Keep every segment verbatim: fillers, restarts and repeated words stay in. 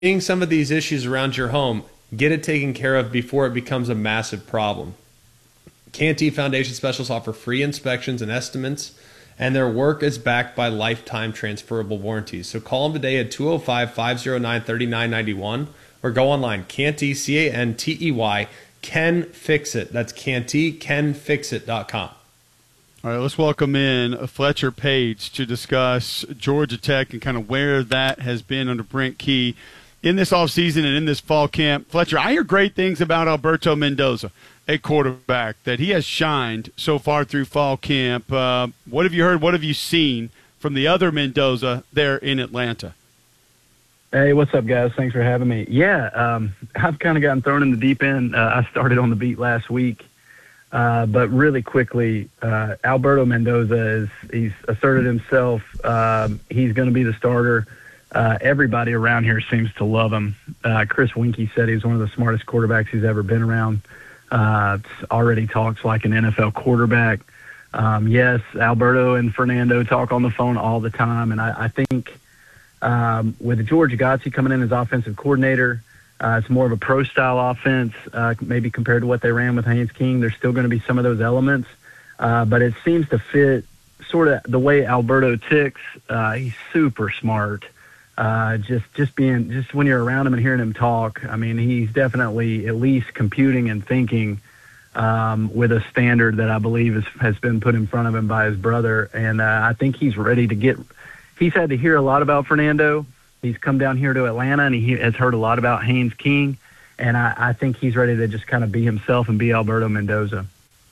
seeing some of these issues around your home, get it taken care of before it becomes a massive problem. Canty Foundation specialists offer free inspections and estimates, and their work is backed by lifetime transferable warranties. So call them today at two oh five, five oh nine, three nine nine one or go online, Canty, C A N T E Y, Can Fix It. That's Canty, can fix it dot com. All right, let's welcome in Fletcher Page to discuss Georgia Tech and kind of where that has been under Brent Key in this offseason and in this fall camp. Fletcher, I hear great things about Alberto Mendoza, a quarterback, that he has shined so far through fall camp. Uh, what have you heard? What have you seen from the other Mendoza there in Atlanta? Hey, what's up, guys? Thanks for having me. Yeah, um, I've kind of gotten thrown in the deep end. Uh, I started on the beat last week, uh, but really quickly, uh, Alberto Mendoza is he's asserted himself. Um, he's going to be the starter. Uh, everybody around here seems to love him. Uh, Chris Winkie said he's one of the smartest quarterbacks he's ever been around. Uh, already talks like an N F L quarterback. Um, yes, Alberto and Fernando talk on the phone all the time, and I, I think um, with George Godsey coming in as offensive coordinator, uh, it's more of a pro-style offense, uh, maybe compared to what they ran with Haynes King. There's still going to be some of those elements, uh, but it seems to fit sort of the way Alberto ticks. Uh, he's super smart. Uh, just, just being, just when you're around him and hearing him talk, I mean, he's definitely at least computing and thinking um, with a standard that I believe is, has been put in front of him by his brother. And uh, I think he's ready to get, he's had to hear a lot about Fernando. He's come down here to Atlanta and he has heard a lot about Haynes King. And I, I think he's ready to just kind of be himself and be Alberto Mendoza.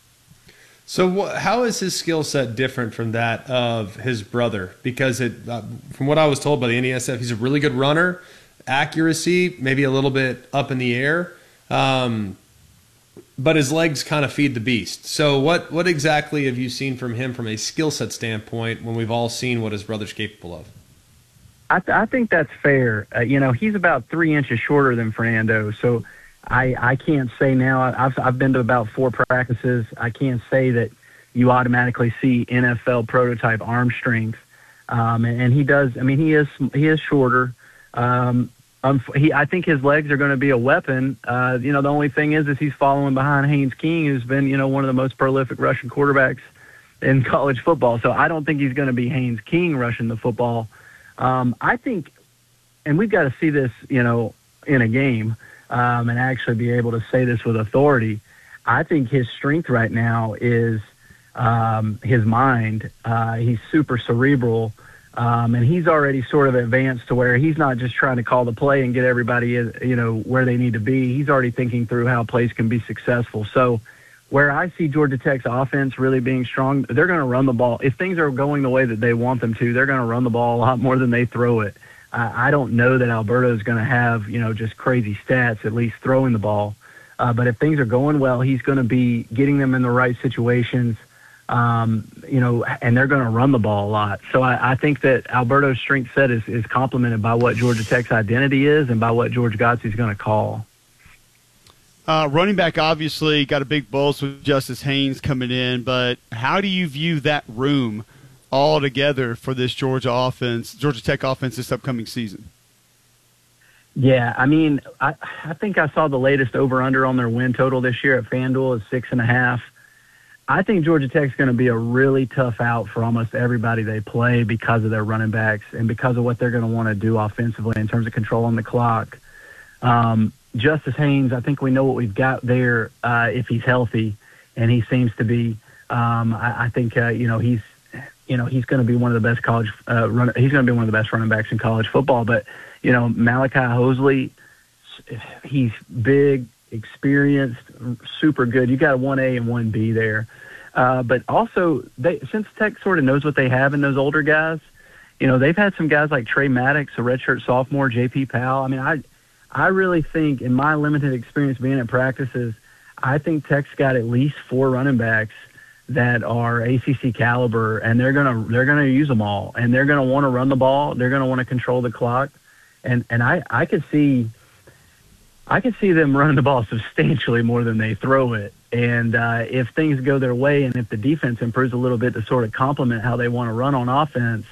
So wh- how is his skill set different from that of his brother? Because it, uh, from what I was told by the N E S F, he's a really good runner, accuracy, maybe a little bit up in the air, um, but his legs kind of feed the beast. So what, what exactly have you seen from him from a skill set standpoint when we've all seen what his brother's capable of? I, th- I think that's fair. Uh, you know, he's about three inches shorter than Fernando, so I, I can't say now. I've I've been to about four practices. I can't say that you automatically see N F L prototype arm strength. Um, and, and he does. I mean, he is he is shorter. Um, um, he I think his legs are going to be a weapon. Uh, you know, the only thing is, is he's following behind Haynes King, who's been you know one of the most prolific rushing quarterbacks in college football. So I don't think he's going to be Haynes King rushing the football. Um, I think, and we've got to see this, you know, in a game. Um, and actually be able to say this with authority. I think his strength right now is um, his mind. Uh, he's super cerebral, um, and he's already sort of advanced to where he's not just trying to call the play and get everybody, you know, where they need to be. He's already thinking through how plays can be successful. So where I see Georgia Tech's offense really being strong, they're going to run the ball. If things are going the way that they want them to, they're going to run the ball a lot more than they throw it. I don't know that Alberto is going to have, you know, just crazy stats, at least throwing the ball. Uh, but if things are going well, he's going to be getting them in the right situations, um, you know, and they're going to run the ball a lot. So I, I think that Alberto's strength set is, is complemented by what Georgia Tech's identity is and by what George Godsey is going to call. Uh, running back obviously got a big bolus with Justice Haynes coming in, but how do you view that room all together for this Georgia offense, Georgia Tech offense this upcoming season? Yeah, I mean, I, I think I saw the latest over-under on their win total this year at FanDuel is six and a half. I think Georgia Tech's going to be a really tough out for almost everybody they play because of their running backs and because of what they're going to want to do offensively in terms of controlling the clock. Um, Justice Haynes, I think we know what we've got there uh, if he's healthy, and he seems to be. Um, I, I think, uh, you know, he's You know, he's going to be one of the best college uh, run. He's going to be one of the best running backs in college football. But, you know, Malachi Hosley, he's big, experienced, super good. You got a one A and one B there. Uh, but also, they, since Tech sort of knows what they have in those older guys, you know, they've had some guys like Trey Maddox, a redshirt sophomore, J P Powell. I mean, I, I really think, in my limited experience being at practices, I think Tech's got at least four running backs that are A C C caliber, and they're gonna they're gonna use them all, and they're gonna want to run the ball. They're gonna want to control the clock, and and I I could see I could see them running the ball substantially more than they throw it. And uh, if things go their way, and if the defense improves a little bit to sort of complement how they want to run on offense,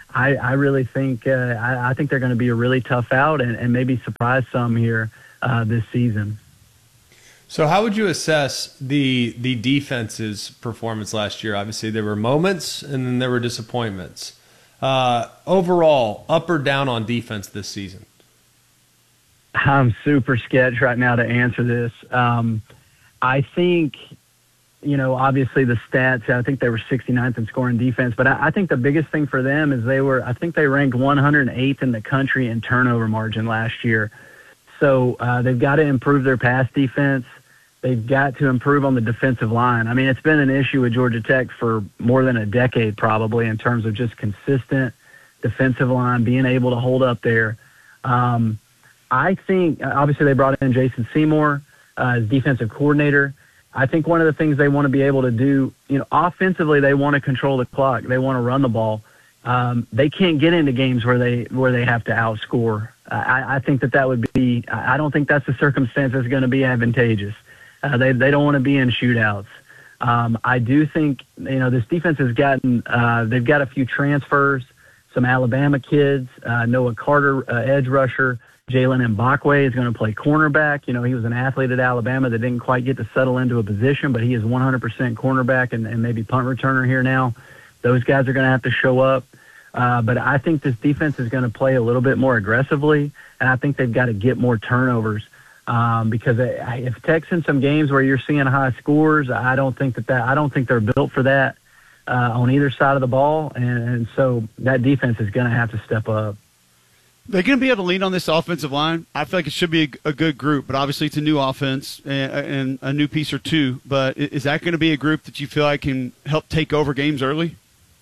I, I really think uh, I, I think they're going to be a really tough out and, and maybe surprise some here uh, this season. So how would you assess the the defense's performance last year? Obviously, there were moments and then there were disappointments. Uh, overall, up or down on defense this season? I'm super sketched right now to answer this. Um, I think, you know, obviously the stats, I think they were sixty-ninth in scoring defense, but I, I think the biggest thing for them is they were, I think they ranked one hundred eighth in the country in turnover margin last year. So uh, they've got to improve their pass defense. They've got to improve on the defensive line. I mean, it's been an issue with Georgia Tech for more than a decade probably in terms of just consistent defensive line, being able to hold up there. Um, I think, obviously, they brought in Jason Seymour uh, as defensive coordinator. I think one of the things they want to be able to do, you know, offensively, they want to control the clock. They want to run the ball. Um, they can't get into games where they where they have to outscore. I, I think that that would be – I don't think that's the circumstance that's going to be advantageous. Uh, they they don't want to be in shootouts. Um, I do think, you know, this defense has gotten uh, – they've got a few transfers, some Alabama kids, uh, Noah Carter, uh, edge rusher. Jalen Mbakwe is going to play cornerback. You know, he was an athlete at Alabama that didn't quite get to settle into a position, but he is one hundred percent cornerback and, and maybe punt returner here now. Those guys are going to have to show up. Uh, but I think this defense is going to play a little bit more aggressively, and I think they've got to get more turnovers um, because if Tech's in some games where you're seeing high scores, I don't think that, that I don't think they're built for that uh, on either side of the ball, and, and so that defense is going to have to step up. They're going to be able to lean on this offensive line. I feel like it should be a, a good group, but obviously it's a new offense and, and a new piece or two. But is that going to be a group that you feel like can help take over games early?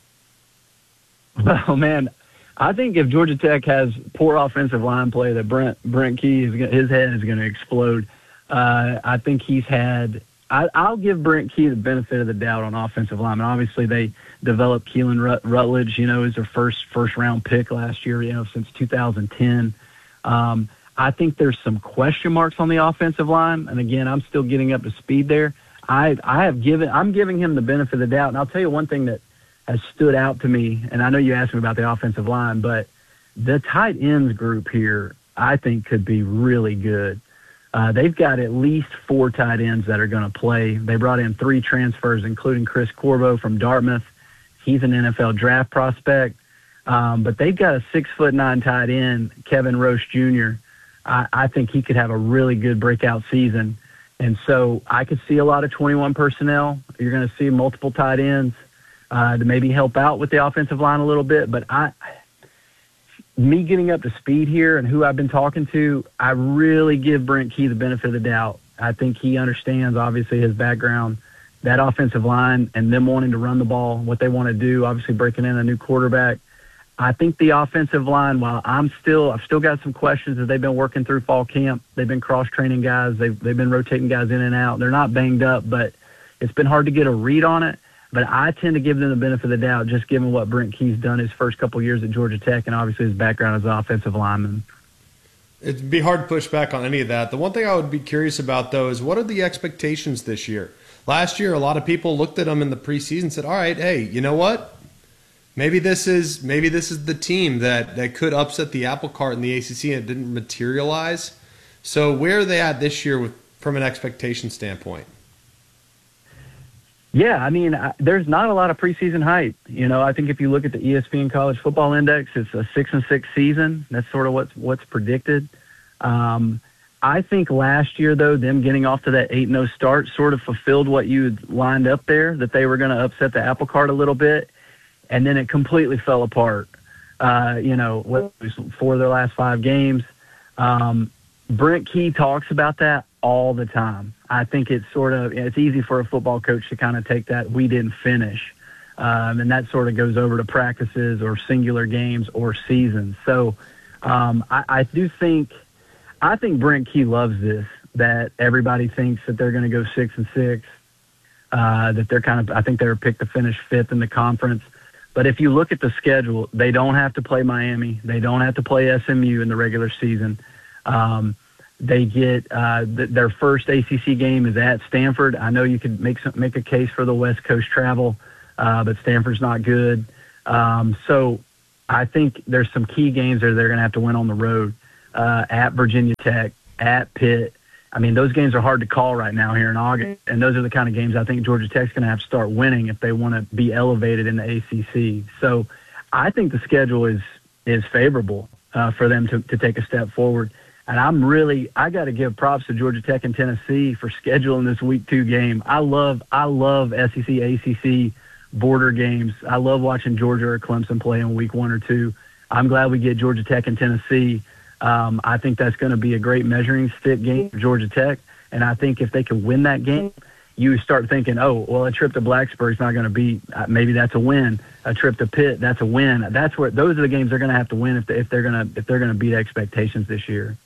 Oh, man, I think if Georgia Tech has poor offensive line play, that Brent Brent Key, is, his head is going to explode. Uh, I think he's had I, – I'll give Brent Key the benefit of the doubt on offensive line. And obviously they – developed Keelan Rut- Rutledge, you know, as their first first round pick last year, you know, since two thousand ten. Um, I think there's some question marks on the offensive line, and again, I'm still getting up to speed there. I I have given I'm giving him the benefit of the doubt, and I'll tell you one thing that has stood out to me, and I know you asked me about the offensive line, but the tight ends group here, I think, could be really good. Uh, they've got at least four tight ends that are going to play. They brought in three transfers, including Chris Corbo from Dartmouth. He's an N F L draft prospect, um, but they've got a six foot nine tight end, Kevin Roche Junior I, I think he could have a really good breakout season, and so I could see a lot of twenty-one personnel. You're going to see multiple tight ends uh, to maybe help out with the offensive line a little bit. But I, me getting up to speed here and who I've been talking to, I really give Brent Key the benefit of the doubt. I think he understands, obviously, his background. That offensive line and them wanting to run the ball, what they want to do, obviously breaking in a new quarterback. I think the offensive line, while I'm still, I've still got some questions that they've been working through fall camp. They've been cross-training guys. They've, they've been rotating guys in and out. They're not banged up, but it's been hard to get a read on it. But I tend to give them the benefit of the doubt, just given what Brent Key's done his first couple of years at Georgia Tech and obviously his background as an offensive lineman. It'd be hard to push back on any of that. The one thing I would be curious about, though, is what are the expectations this year? Last year, a lot of people looked at them in the preseason and said, all right, hey, you know what? Maybe this is maybe this is the team that, that could upset the apple cart in the A C C, and it didn't materialize. So where are they at this year with, from an expectation standpoint? Yeah, I mean, I, there's not a lot of preseason hype. You know, I think if you look at the E S P N College Football Index, it's a six and six season. That's sort of what's what's predicted. Um, I think last year, though, them getting off to that eight and oh start sort of fulfilled what you had lined up there, that they were going to upset the apple cart a little bit, and then it completely fell apart. Uh, you know, for their last five games. Um, Brent Key talks about that all the time. I think it's sort of, it's easy for a football coach to kind of take that we didn't finish. Um, and that sort of goes over to practices or singular games or seasons. So um, I, I do think, I think Brent Key loves this, that everybody thinks that they're going to go six and six, uh, that they're kind of, I think they were picked to finish fifth in the conference. But if you look at the schedule, they don't have to play Miami. They don't have to play S M U in the regular season. Um, they get uh, th- their first A C C game is at Stanford. I know you could make some, make a case for the West Coast travel, uh, but Stanford's not good. Um, so I think there's some key games that they're going to have to win on the road, uh, at Virginia Tech, at Pitt. I mean, those games are hard to call right now here in August, and those are the kind of games I think Georgia Tech's going to have to start winning if they want to be elevated in the A C C. So I think the schedule is is favorable uh, for them to, to take a step forward. And I'm really – I got to give props to Georgia Tech and Tennessee for scheduling this week two game. I love I love S E C, A C C border games. I love watching Georgia or Clemson play in week one or two. I'm glad we get Georgia Tech and Tennessee. Um, I think that's going to be a great measuring stick game for Georgia Tech. And I think if they can win that game, you start thinking, oh, well, a trip to Blacksburg is not going to be uh, – maybe that's a win. A trip to Pitt, that's a win. That's where those are the games they're going to have to win if, they, if they're going to if they're going to beat expectations this year.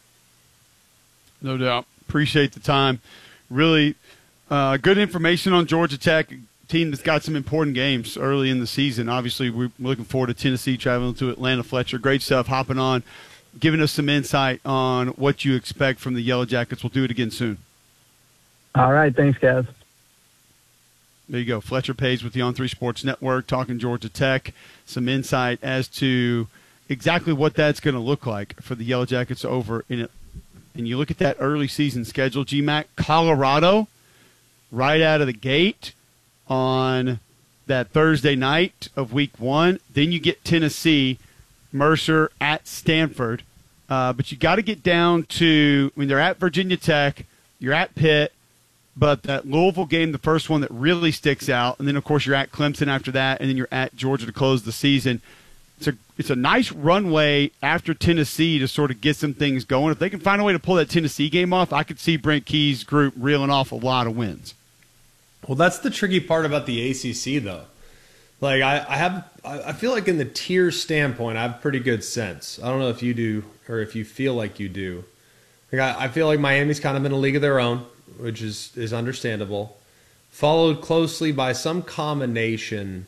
No doubt. Appreciate the time. Really uh, good information on Georgia Tech, a team that's got some important games early in the season. Obviously, we're looking forward to Tennessee traveling to Atlanta. Fletcher, great stuff, hopping on, giving us some insight on what you expect from the Yellow Jackets. We'll do it again soon. All right. Thanks, guys. There you go. Fletcher Page with the On three Sports Network talking Georgia Tech. Some insight as to exactly what that's going to look like for the Yellow Jackets over in it. And you look at that early season schedule, G MAC, Colorado, right out of the gate on that Thursday night of week one. Then you get Tennessee, Mercer at Stanford. Uh, but you got to get down to, I mean, they're at Virginia Tech, you're at Pitt, but that Louisville game, the first one that really sticks out. And then, of course, you're at Clemson after that, and then you're at Georgia to close the season. It's a it's a nice runway after Tennessee to sort of get some things going. If they can find a way to pull that Tennessee game off, I could see Brent Key's group reeling off a lot of wins. Well, that's the tricky part about the A C C, though. Like I, I have, I feel like in the tier standpoint, I have pretty good sense. I don't know if you do or if you feel like you do. Like I, I feel like Miami's kind of in a league of their own, which is is understandable. Followed closely by some combination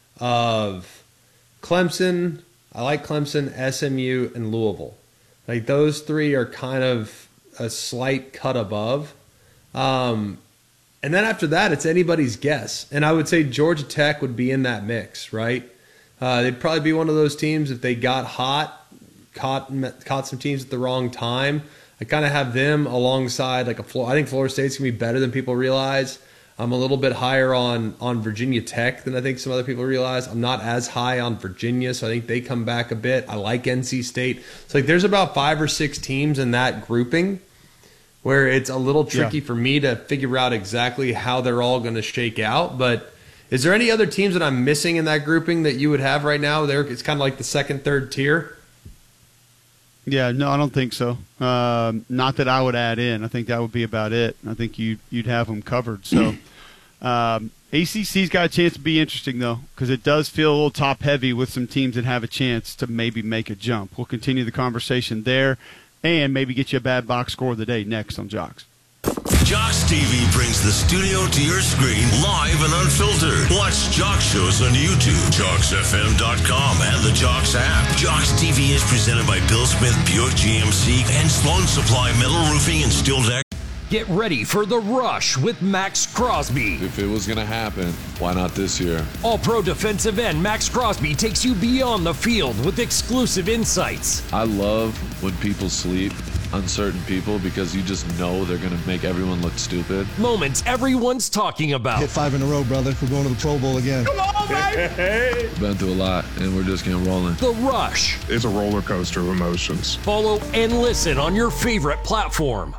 of Clemson, I like Clemson, S M U, and Louisville. Like those three are kind of a slight cut above. Um, and then after that, it's anybody's guess. And I would say Georgia Tech would be in that mix, right? Uh, they'd probably be one of those teams if they got hot, caught caught some teams at the wrong time. I kind of have them alongside like a Florida. I think Florida State's going to be better than people realize. I'm a little bit higher on, on Virginia Tech than I think some other people realize. I'm not as high on Virginia, so I think they come back a bit. I like N C State. So like there's about five or six teams in that grouping where it's a little tricky yeah. for me to figure out exactly how they're all going to shake out. But is there any other teams that I'm missing in that grouping that you would have right now? There, it's kind of like the second, third tier. Yeah, no, I don't think so. Um, not that I would add in. I think that would be about it. I think you, you'd have them covered. So um, A C C's got a chance to be interesting, though, because it does feel a little top-heavy with some teams that have a chance to maybe make a jump. We'll continue the conversation there and maybe get you a bad box score of the day next on Jocks. Jocks T V brings the studio to your screen live and unfiltered. Watch Jocks shows on YouTube, jocks f m dot com, and the Jocks app. Jocks T V is presented by Bill Smith Buick G M C and Sloan Supply Metal Roofing and Steel Deck. Get ready for The Rush with Max Crosby. If it was going to happen, why not this year? All-pro defensive end Max Crosby takes you beyond the field with exclusive insights. I love when people sleep, uncertain people, because you just know they're going to make everyone look stupid. Moments everyone's talking about. Hit five in a row, brother. We're going to the Pro Bowl again. Come on, baby! We've been through a lot, and we're just getting rolling. The Rush. It's a roller coaster of emotions. Follow and listen on your favorite platform.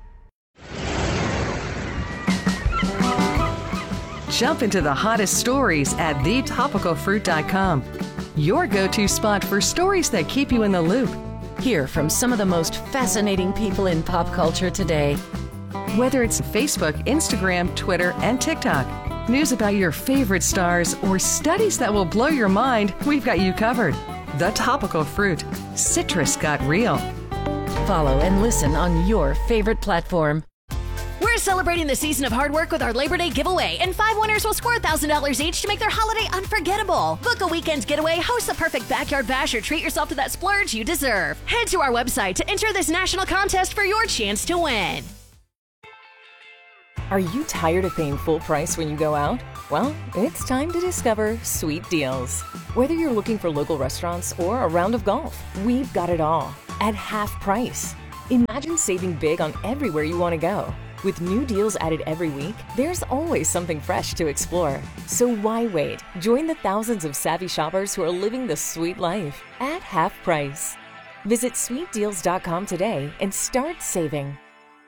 Jump into the hottest stories at the topical fruit dot com. Your go-to spot for stories that keep you in the loop. Hear from some of the most fascinating people in pop culture today. Whether it's Facebook, Instagram, Twitter, and TikTok, news about your favorite stars, or studies that will blow your mind, we've got you covered. The Topical Fruit. Citrus got real. Follow and listen on your favorite platform. We're celebrating the season of hard work with our Labor Day giveaway, and five winners will score one thousand dollars each to make their holiday unforgettable. Book a weekend getaway, host the perfect backyard bash, or treat yourself to that splurge you deserve. Head to our website to enter this national contest for your chance to win. Are you tired of paying full price when you go out? Well, it's time to discover Sweet Deals. Whether you're looking for local restaurants or a round of golf, we've got it all at half price. Imagine saving big on everywhere you want to go. With new deals added every week, there's always something fresh to explore. So why wait? Join the thousands of savvy shoppers who are living the sweet life at half price. Visit sweet deals dot com today and start saving.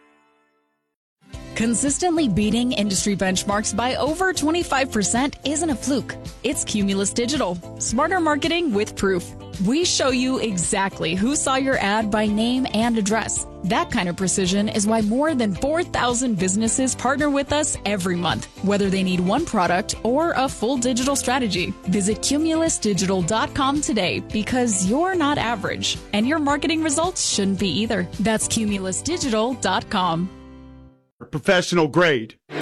Consistently beating industry benchmarks by over twenty-five percent isn't a fluke. It's Cumulus Digital. Smarter marketing with proof. We show you exactly who saw your ad by name and address. That kind of precision is why more than four thousand businesses partner with us every month, whether they need one product or a full digital strategy. Visit cumulus digital dot com today because you're not average, and your marketing results shouldn't be either. That's cumulus digital dot com. Professional grade. All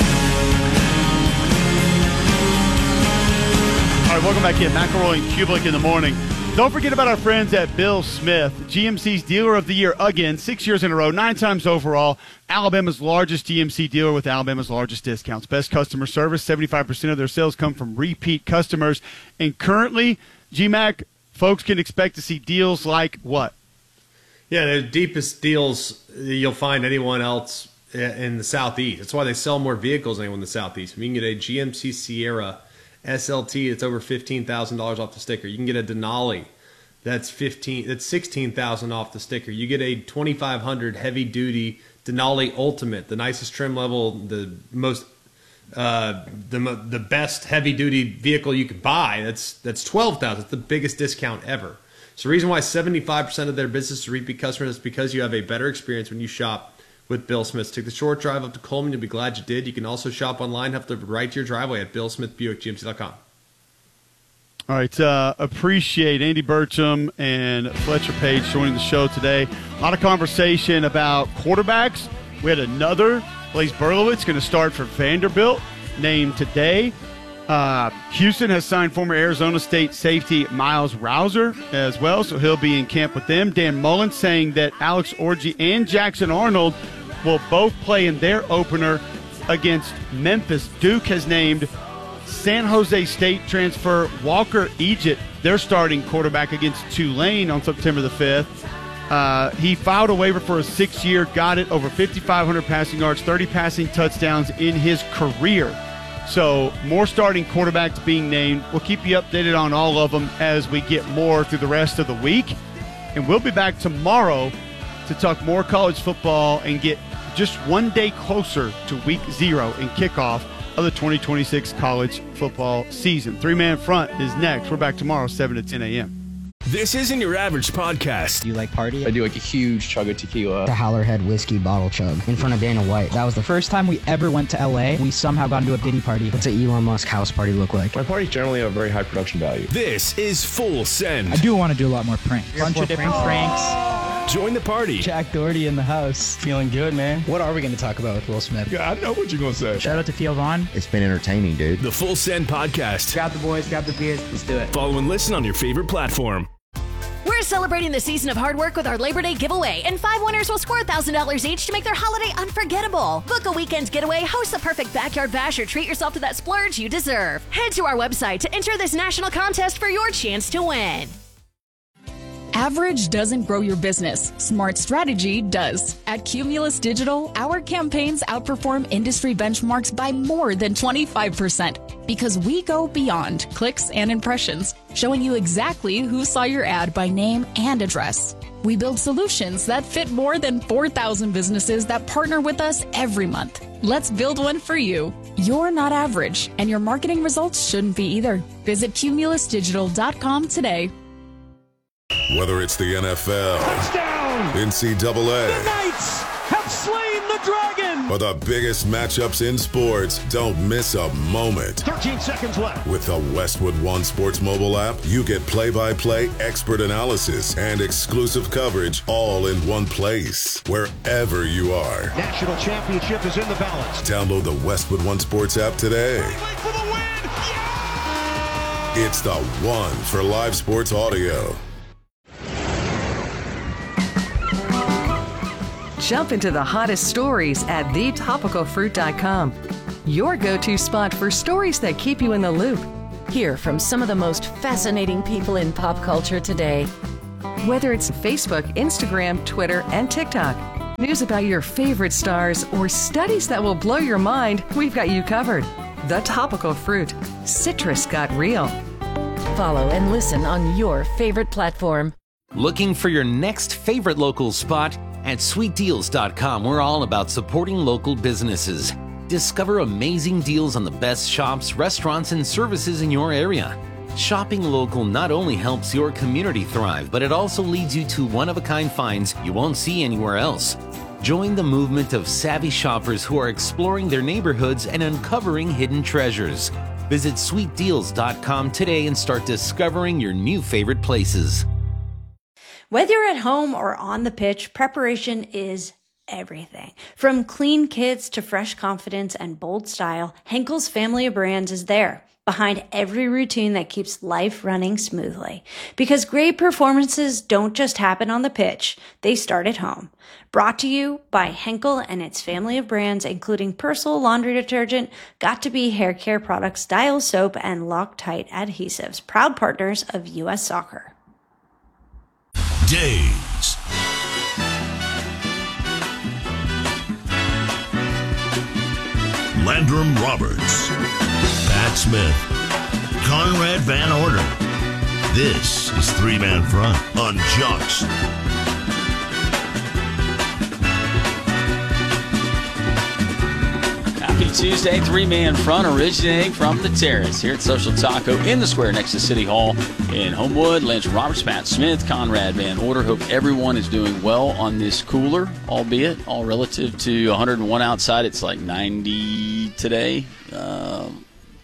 right, welcome back in. McElroy and Kublik in the morning. Don't forget about our friends at Bill Smith, G M C's Dealer of the Year again, six years in a row, nine times overall. Alabama's largest G M C dealer with Alabama's largest discounts. Best customer service, seventy-five percent of their sales come from repeat customers. And currently, G MAC, folks can expect to see deals like what? Yeah, the deepest deals you'll find anyone else in the Southeast. That's why they sell more vehicles than anyone in the Southeast. You can get a G M C Sierra S L T that's over fifteen thousand dollars off the sticker. You can get a Denali that's fifteen that's sixteen thousand dollars off the sticker. You get a twenty-five hundred heavy duty Denali Ultimate, the nicest trim level, the most uh, the the best heavy duty vehicle you could buy. That's that's twelve thousand dollars. That's the biggest discount ever. So the reason why seventy-five percent of their business is repeat customers is because you have a better experience when you shop with Bill Smith. Take the short drive up to Coleman. You'll be glad you did. You can also shop online, have delivered right to your driveway at bill smith buick g m c dot com. All right, uh, appreciate Andy Burcham and Fletcher Page joining the show today. A lot of conversation about quarterbacks. We had another, Blaise Berlowitz, going to start for Vanderbilt, named today. Uh, Houston has signed former Arizona State safety Miles Rouser as well, so he'll be in camp with them. Dan Mullen saying that Alex Orji and Jackson Arnold will both play in their opener against Memphis. Duke has named San Jose State transfer Walker Egypt their starting quarterback against Tulane on September the fifth. Uh, he filed a waiver for a six-year, got it, over fifty-five hundred passing yards, thirty passing touchdowns in his career. So more starting quarterbacks being named. We'll keep you updated on all of them as we get more through the rest of the week. And we'll be back tomorrow to talk more college football and get just one day closer to week zero and kickoff of the twenty twenty-six college football season. Three-man front is next. We're back tomorrow, seven to ten a.m. This isn't your average podcast. Do you like party? I do like a huge chug of tequila. The Howlerhead whiskey bottle chug in front of Dana White. That was the first time we ever went to L A. We somehow got into a Diddy party. What's an Elon Musk house party look like? My parties generally have very high production value. This is Full Send. I do want to do a lot more pranks. A bunch of different pranks. pranks. Join the party. Jack Doherty in the house. Feeling good, man. What are we going to talk about with Will Smith? Yeah, I know what you're going to say. Shout out to Theo Vaughn. It's been entertaining, dude. The Full Send Podcast. Grab the boys, grab the beers. Let's do it. Follow and listen on your favorite platform. We're celebrating the season of hard work with our Labor Day giveaway, and five winners will score one thousand dollars each to make their holiday unforgettable. Book a weekend getaway, host the perfect backyard bash, or treat yourself to that splurge you deserve. Head to our website to enter this national contest for your chance to win. Average doesn't grow your business. Smart strategy does. At Cumulus Digital, our campaigns outperform industry benchmarks by more than twenty-five percent because we go beyond clicks and impressions, showing you exactly who saw your ad by name and address. We build solutions that fit more than four thousand businesses that partner with us every month. Let's build one for you. You're not average, and your marketing results shouldn't be either. Visit cumulus digital dot com today. Whether it's the N F L, touchdown, N C double A, the Knights have slain the dragon, or the biggest matchups in sports, don't miss a moment. thirteen seconds left. With the Westwood One Sports mobile app, you get play-by-play, expert analysis, and exclusive coverage all in one place, wherever you are. National championship is in the balance. Download the Westwood One Sports app today. For the win. Yeah! It's the one for live sports audio. Jump into the hottest stories at the topical fruit dot com. your go-to spot for stories that keep you in the loop. Hear from some of the most fascinating people in pop culture today. Whether it's Facebook, Instagram, Twitter, and TikTok, news about your favorite stars, or studies that will blow your mind, we've got you covered. The Topical Fruit. Citrus got real. Follow and listen on your favorite platform. Looking for your next favorite local spot? At sweet deals dot com, we're all about supporting local businesses. Discover amazing deals on the best shops, restaurants, and services in your area. Shopping local not only helps your community thrive, but it also leads you to one-of-a-kind finds you won't see anywhere else. Join the movement of savvy shoppers who are exploring their neighborhoods and uncovering hidden treasures. Visit sweet deals dot com today and start discovering your new favorite places. Whether you're at home or on the pitch, preparation is everything. From clean kits to fresh confidence and bold style, Henkel's family of brands is there, behind every routine that keeps life running smoothly. Because great performances don't just happen on the pitch, they start at home. Brought to you by Henkel and its family of brands, including Persil laundry detergent, Got2b hair care products, Dial soap, and Loctite adhesives, proud partners of U S Soccer. Days. Landrum Roberts, Pat Smith, Conrad Van Order. This is Three Man Front on Jocks. Happy Tuesday, three-man front originating from the Terrace here at Social Taco in the square next to City Hall in Homewood. Lance Roberts, Pat Smith, Conrad Van Order. Hope everyone is doing well on this cooler, albeit all relative to one hundred one outside. It's like ninety today. Um,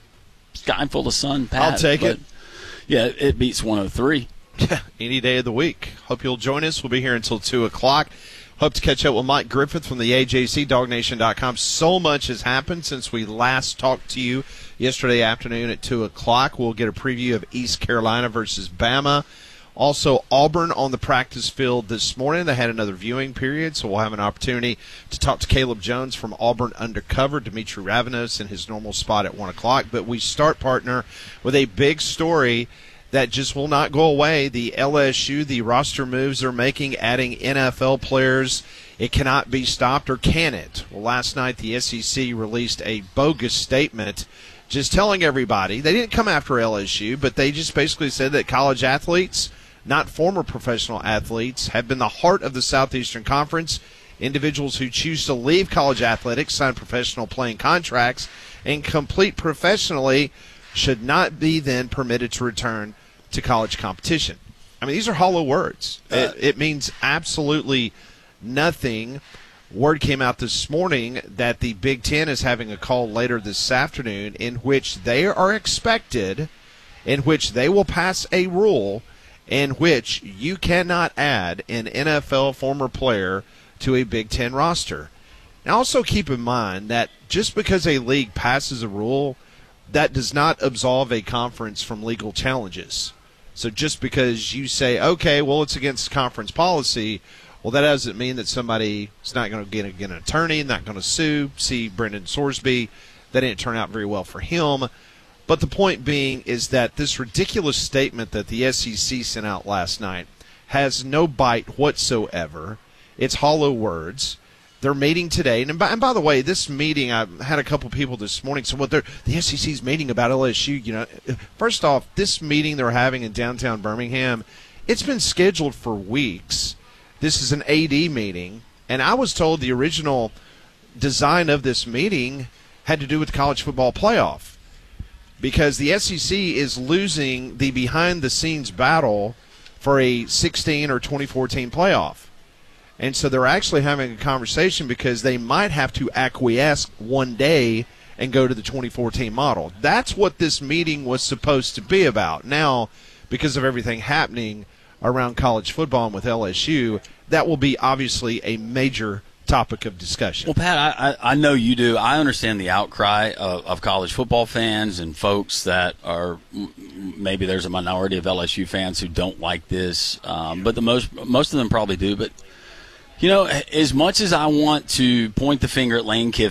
sky full of sun, Pat. I'll take it. Yeah, it beats one oh three. Yeah, any day of the week. Hope you'll join us. We'll be here until two o'clock. Hope to catch up with Mike Griffith from the A J C, dog nation dot com. So much has happened since we last talked to you yesterday afternoon at two o'clock. We'll get a preview of East Carolina versus Bama. Also, Auburn on the practice field this morning. They had another viewing period, so we'll have an opportunity to talk to Caleb Jones from Auburn Undercover, Dimitri Ravenos in his normal spot at one o'clock. But we start, partner, with a big story that just will not go away. The L S U, the roster moves they're making, adding N F L players. It cannot be stopped, or can it? Well, last night the S E C released a bogus statement just telling everybody. They didn't come after L S U, but they just basically said that college athletes, not former professional athletes, have been the heart of the Southeastern Conference. Individuals who choose to leave college athletics, sign professional playing contracts, and complete professionally should not be then permitted to return to college competition. I mean, these are hollow words. Uh, it, it means absolutely nothing. Word came out this morning that the Big Ten is having a call later this afternoon in which they are expected, in which they will pass a rule in which you cannot add an N F L former player to a Big Ten roster. Now, also keep in mind that just because a league passes a rule, that does not absolve a conference from legal challenges. So just because you say, okay, well, it's against conference policy, well, that doesn't mean that somebody is not going to get, get an attorney, not going to sue. See Brendan Sorsby. That didn't turn out very well for him. But the point being is that this ridiculous statement that the S E C sent out last night has no bite whatsoever. It's hollow words. They're meeting today. And by, and by the way, this meeting, I had a couple people this morning. So what they're, the S E C's meeting about L S U, you know, first off, this meeting they're having in downtown Birmingham, it's been scheduled for weeks. This is an A D meeting. And I was told the original design of this meeting had to do with the college football playoff, because the S E C is losing the behind-the-scenes battle for a sixteen or twenty-four team playoff. And so they're actually having a conversation because they might have to acquiesce one day and go to the twenty-four team model. That's what this meeting was supposed to be about. Now, because of everything happening around college football and with L S U, that will be obviously a major topic of discussion. Well, Pat, I, I know you do. I understand the outcry of, of college football fans and folks that are, maybe there's a minority of L S U fans who don't like this, um, but the most most of them probably do. But you know, as much as I want to point the finger at Lane Kiffin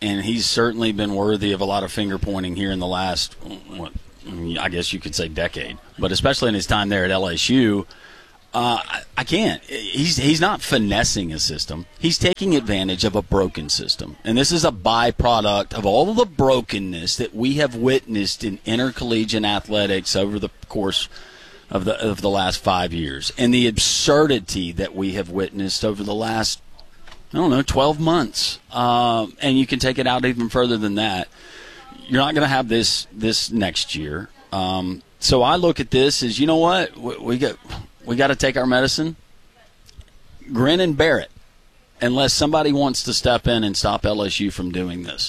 and he's certainly been worthy of a lot of finger pointing here in the last, what, I guess you could say decade, but especially in his time there at L S U. Uh, I, I can't. He's he's not finessing a system. He's taking advantage of a broken system. And this is a byproduct of all of the brokenness that we have witnessed in intercollegiate athletics over the course of the of the last five years. And the absurdity that we have witnessed over the last, I don't know, twelve months. Um, and you can take it out even further than that. You're not going to have this this next year. Um, so I look at this as, you know what, we, we got we got to take our medicine, grin and bear it, unless somebody wants to step in and stop L S U from doing this.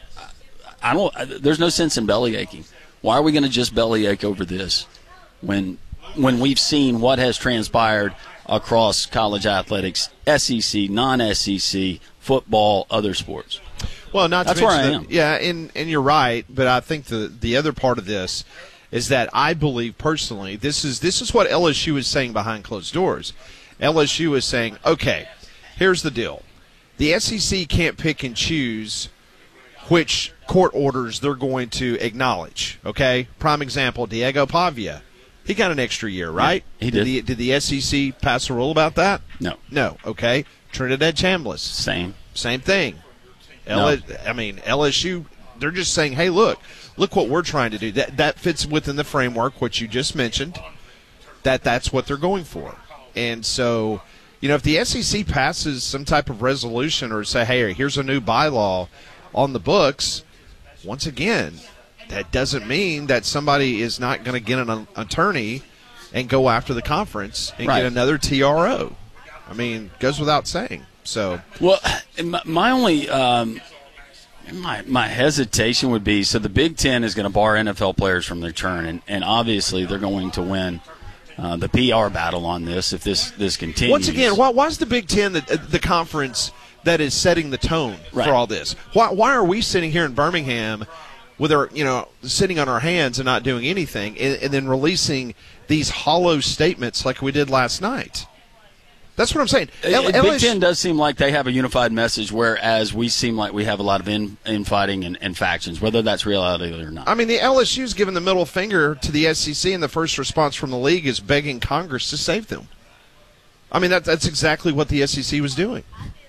I don't. There's no sense in belly aching. Why are we going to just belly ache over this when when we've seen what has transpired across college athletics, S E C, non-S E C, football, other sports? Well, not That's to mention where I am. that, yeah, and, and you're right, but I think the, the other part of this is that I believe personally this is this is what L S U is saying behind closed doors. L S U is saying, okay, here's the deal. The S E C can't pick and choose which court orders they're going to acknowledge, okay? Prime example, Diego Pavia. He got an extra year, right? Yeah, he did. Did the, did the S E C pass a rule about that? No. No, okay. Trinidad Chambliss. Same. Same thing. No. L- I mean, L S U, they're just saying, hey, look, look what we're trying to do. That that fits within the framework, which you just mentioned, that that's what they're going for. And so, you know, if the S E C passes some type of resolution or say, hey, here's a new bylaw on the books, once again, that doesn't mean that somebody is not going to get an attorney and go after the conference and Right. get another T R O. I mean, goes without saying. So, well, my, my only um, my my hesitation would be, so the Big Ten is going to bar N F L players from their turn, and, and obviously they're going to win uh, the P R battle on this if this this continues. once again, why, why is the Big Ten the, the conference that is setting the tone Right. for all this? Why, why are we sitting here in Birmingham with our, you know, sitting on our hands and not doing anything, and, and then releasing these hollow statements like we did last night? That's what I'm saying. L- Big L S U Ten does seem like they have a unified message, whereas we seem like we have a lot of in, infighting and, and factions, whether that's reality or not. I mean, the L S U's giving the middle finger to the S E C, and the first response from the league is begging Congress to save them. I mean, that, that's exactly what the S E C was doing.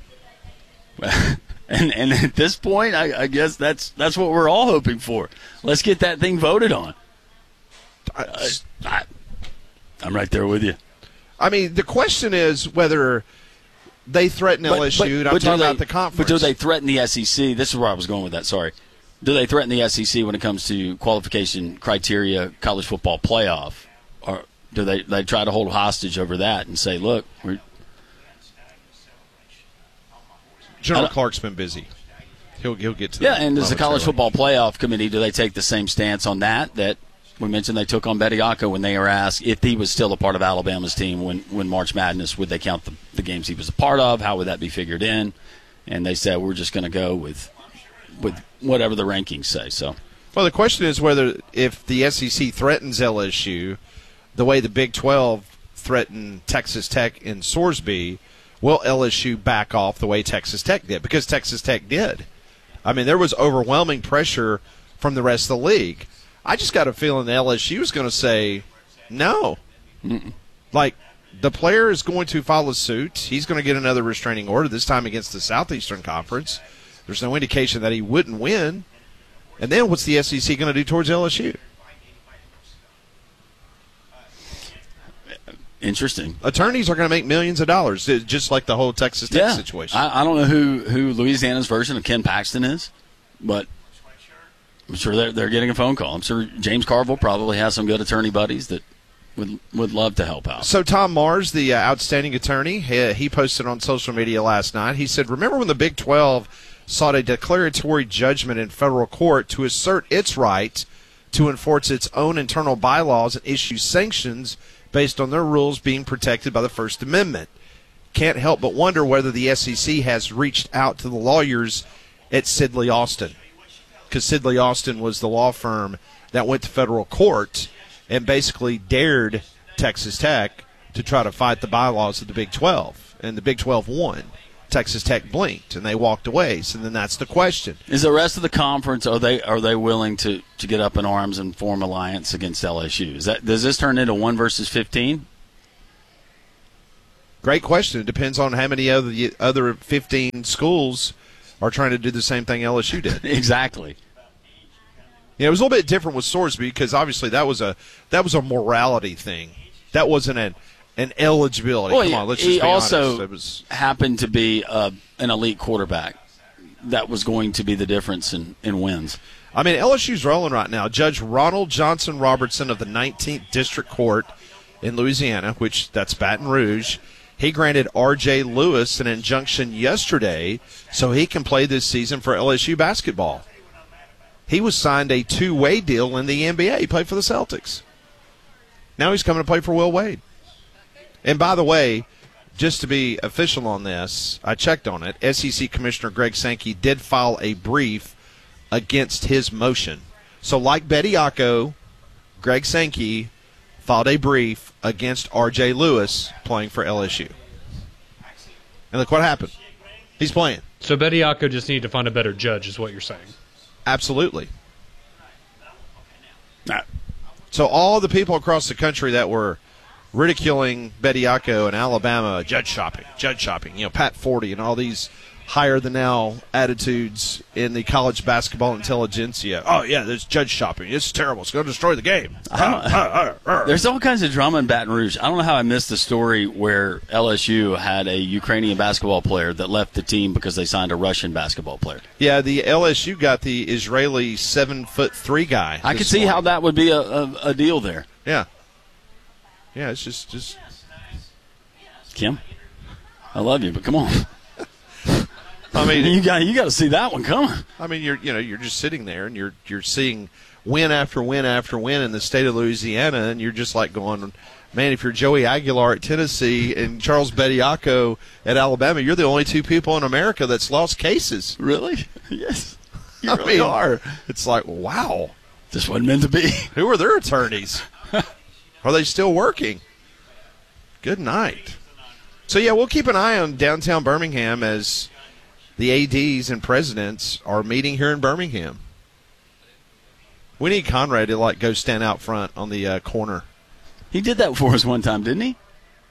and and at this point, I, I guess that's that's what we're all hoping for. Let's get that thing voted on. I, I, I'm right there with you. I mean, the question is whether they threaten L S U, and I'm but do talking they- about the conference. But do they threaten the S E C? This is where I was going with that, sorry. Do they threaten the S E C when it comes to qualification criteria, college football playoff? Or do they, they try to hold hostage over that and say, look, we're, General Clark's been busy. He'll he'll get to yeah, that and as the college momentarily. football playoff committee, do they take the same stance on that that we mentioned they took on Bediako when they were asked if he was still a part of Alabama's team when, when March Madness, would they count the, the games he was a part of? How would that be figured in? And they said, we're just going to go with with whatever the rankings say. So, Well, the question is whether if the S E C threatens L S U the way the Big twelve threatened Texas Tech in Sorsby, will L S U back off the way Texas Tech did? Because Texas Tech did. I mean, there was overwhelming pressure from the rest of the league. I just got a feeling that L S U is going to say no. Mm-mm. Like, the player is going to follow suit. He's going to get another restraining order, this time against the Southeastern Conference. There's no indication that he wouldn't win. And then what's the S E C going to do towards L S U? interesting. Attorneys are going to make millions of dollars, just like the whole Texas Tech yeah. situation. I, I don't know who, who Louisiana's version of Ken Paxton is, but I'm sure they're, they're getting a phone call. I'm sure James Carville probably has some good attorney buddies that would would love to help out. So Tom Mars, the uh, outstanding attorney, he, he posted on social media last night. He said, remember when the Big twelve sought a declaratory judgment in federal court to assert its right to enforce its own internal bylaws and issue sanctions based on their rules being protected by the First Amendment? Can't help but wonder whether the S E C has reached out to the lawyers at Sidley Austin, because Sidley Austin was the law firm that went to federal court and basically dared Texas Tech to try to fight the bylaws of the Big twelve, and the Big twelve won. Texas Tech blinked and they walked away. So then that's the question. Is the rest of the conference, are they are they willing to, to get up in arms and form alliance against L S U? Is that, does this turn into one versus fifteen? Great question. It depends on how many other other fifteen schools are trying to do the same thing L S U did. Exactly. Yeah, it was a little bit different with Sorsby because obviously that was a that was a morality thing. That wasn't an an eligibility. Well, Come on, let's he just be also honest. It was, happened to be uh, an elite quarterback. That was going to be the difference in, in wins. I mean, L S U's rolling right now. Judge Ronald Johnson Robertson of the nineteenth District Court in Louisiana, which that's Baton Rouge, he granted R J Lewis an injunction yesterday so he can play this season for L S U basketball. He was signed a two-way deal in the N B A. He played for the Celtics. Now he's coming to play for Will Wade. And by the way, just to be official on this, I checked on it. S E C Commissioner Greg Sankey did file a brief against his motion. So like Bediako, Greg Sankey filed a brief against R J Lewis playing for L S U. And look what happened. He's playing. So Bediako just needed to find a better judge is what you're saying. Absolutely. So all the people across the country that were ridiculing Bediako in Alabama, judge shopping, judge shopping, you know, Pat Forty and all these higher-than-now attitudes in the college basketball intelligentsia. Oh, yeah, there's judge shopping. It's terrible. It's going to destroy the game. There's all kinds of drama in Baton Rouge. I don't know how I missed the story where L S U had a Ukrainian basketball player that left the team because they signed a Russian basketball player. Yeah, the L S U got the Israeli seven foot three guy. I could see how that would be a, a, a deal there. Yeah. Yeah, it's just, just Kim, I love you, but come on. I mean, you got you got to see that one coming. I mean, you're you know you're just sitting there and you're you're seeing win after win after win in the state of Louisiana, and you're just like going, man, if you're Joey Aguilar at Tennessee and Charles Bediako at Alabama, you're the only two people in America that's lost cases. Really? Yes, you I really mean, are. It's like, wow, this wasn't meant to be. Who are their attorneys? Are they still working? Good night. So yeah, we'll keep an eye on downtown Birmingham as the A Ds and presidents are meeting here in Birmingham. We need Conrad to like go stand out front on the uh, corner. He did that for us one time, didn't he?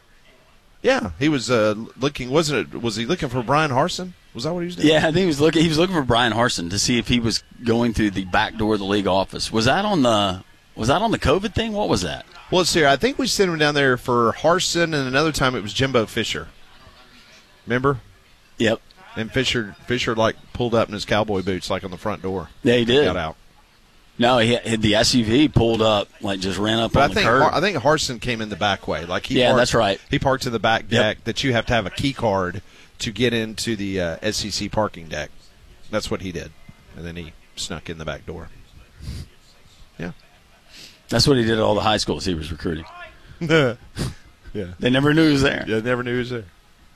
Yeah, he was uh, looking. Wasn't it? Was he looking for Brian Harsin? Was that what he was doing? Yeah, I think he was looking. He was looking for Brian Harsin to see if he was going through the back door of the league office. Was that on the? Was that on the COVID thing? What was that? Well, let's see. I think we sent him down there for Harsin, and another time it was Jimbo Fisher. Remember? Yep. And Fisher, Fisher like pulled up in his cowboy boots, like on the front door. Yeah, he did. Got out. No, he had the S U V pulled up, like just ran up but on I think the curb. Har- I think Harsin came in the back way. Like he yeah, parked, that's right. He parked in the back deck yep. that you have to have a key card to get into the uh, S E C parking deck. That's what he did, and then he snuck in the back door. Yeah, that's what he did at all the high schools he was recruiting. yeah, they never knew he was there. Yeah, they never knew he was there.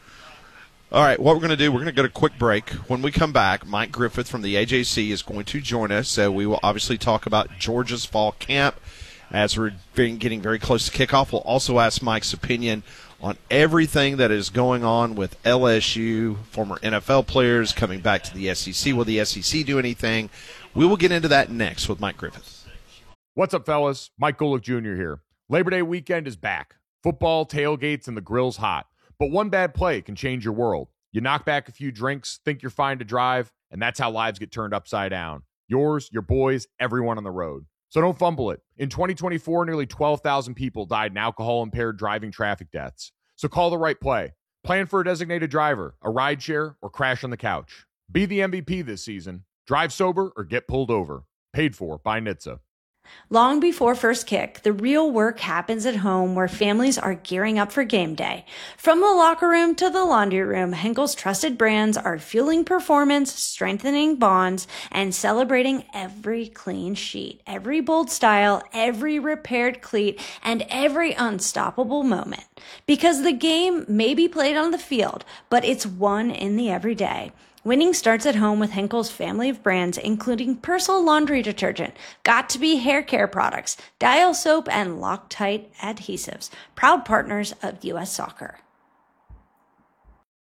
All right, what we're going to do, we're going to go to a quick break. When we come back, Mike Griffith from the A J C is going to join us. So we will obviously talk about Georgia's fall camp as we're getting very close to kickoff. We'll also ask Mike's opinion on everything that is going on with L S U, former N F L players coming back to the S E C. Will the S E C do anything? We will get into that next with Mike Griffith. What's up, fellas? Mike Golick Junior here. Labor Day weekend is back. Football, tailgates, and the grill's hot. But one bad play can change your world. You knock back a few drinks, think you're fine to drive, and that's how lives get turned upside down. Yours, your boys, everyone on the road. So don't fumble it. In twenty twenty-four, nearly twelve thousand people died in alcohol-impaired driving traffic deaths. So call the right play. Plan for a designated driver, a rideshare, or crash on the couch. Be the M V P this season. Drive sober or get pulled over. Paid for by N H T S A. Long before first kick, the real work happens at home where families are gearing up for game day. From the locker room to the laundry room, Henkel's trusted brands are fueling performance, strengthening bonds, and celebrating every clean sheet, every bold style, every repaired cleat, and every unstoppable moment. Because the game may be played on the field, but it's won in the everyday. Winning starts at home with Henkel's family of brands, including Persil laundry detergent, Got2b hair care products, Dial soap, and Loctite adhesives, proud partners of U S Soccer.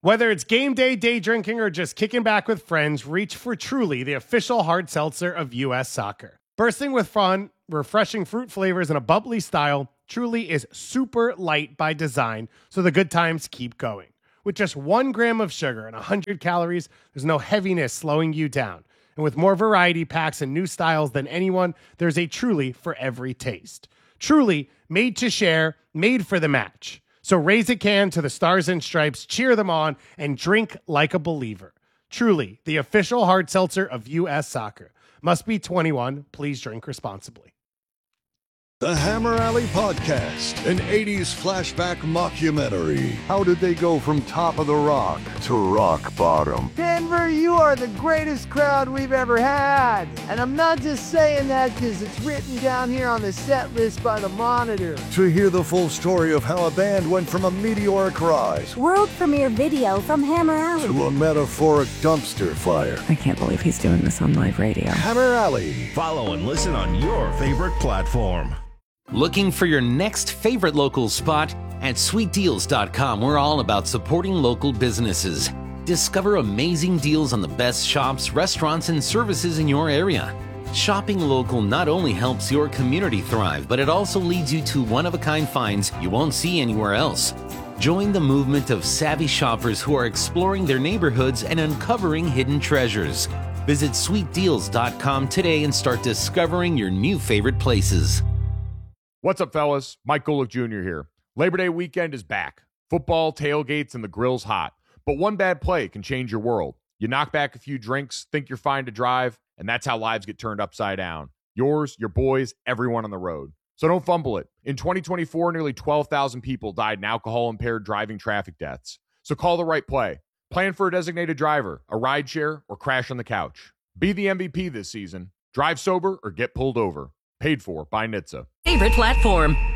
Whether it's game day, day drinking, or just kicking back with friends, reach for Truly, the official hard seltzer of U S Soccer. Bursting with fun, refreshing fruit flavors, and a bubbly style, Truly is super light by design, so the good times keep going. With just one gram of sugar and one hundred calories, there's no heaviness slowing you down. And with more variety packs and new styles than anyone, there's a Truly for every taste. Truly, made to share, made for the match. So raise a can to the Stars and Stripes, cheer them on, and drink like a believer. Truly, the official hard seltzer of U S Soccer. Must be twenty-one. Please drink responsibly. The Hammer Alley Podcast, an eighties flashback mockumentary. How did they go from top of the rock to rock bottom? Denver, you are the greatest crowd we've ever had. And I'm not just saying that because it's written down here on the set list by the Monitor. To hear the full story of how a band went from a meteoric rise, world premiere video from Hammer Alley, to a metaphoric dumpster fire. I can't believe he's doing this on live radio. Hammer Alley. Follow and listen on your favorite platform. Looking for your next favorite local spot? At sweet deals dot com, we're all about supporting local businesses. Discover amazing deals on the best shops, restaurants, and services in your area. Shopping local not only helps your community thrive, but it also leads you to one-of-a-kind finds you won't see anywhere else. Join the movement of savvy shoppers who are exploring their neighborhoods and uncovering hidden treasures. Visit sweet deals dot com today and start discovering your new favorite places. What's up, fellas? Mike Golick Junior here. Labor Day weekend is back. Football, tailgates, and the grill's hot. But one bad play can change your world. You knock back a few drinks, think you're fine to drive, and that's how lives get turned upside down. Yours, your boys, everyone on the road. So don't fumble it. In twenty twenty-four, nearly twelve thousand people died in alcohol-impaired driving traffic deaths. So call the right play. Plan for a designated driver, a rideshare, or crash on the couch. Be the M V P this season. Drive sober or get pulled over. Paid for by N H T S A. Favorite platform.